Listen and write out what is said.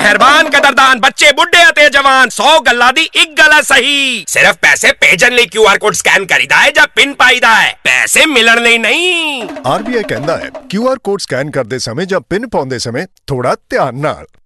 ਮਿਹਰਬਾਨ ਕਦਰਦਾਨ ਬੱਚੇ ਬੁੱਢੇ ਅਤੇ ਜਵਾਨ 100 ਗੱਲਾਂ ਦੀ ਇੱਕ ਗੱਲ ਹੈ ਸਹੀ। ਸਿਰਫ ਪੈਸੇ ਭੇਜਣ ਲਈ QR ਕੋਡ ਸਕੈਨ ਕਰੀਦਾ ਹੈ ਜਾਂ ਪਿਨ ਪਾਈਦਾ ਹੈ, ਪੈਸੇ ਮਿਲਣ ਲਈ ਨਹੀਂ। RBI ਕਹਿੰਦਾ ਹੈ QR ਕੋਡ ਸਕੈਨ ਕਰਦੇ ਸਮੇਂ ਜਾਂ ਪਿਨ ਪਾਉਂਦੇ ਸਮੇਂ ਥੋੜਾ ਧਿਆਨ ਨਾਲ।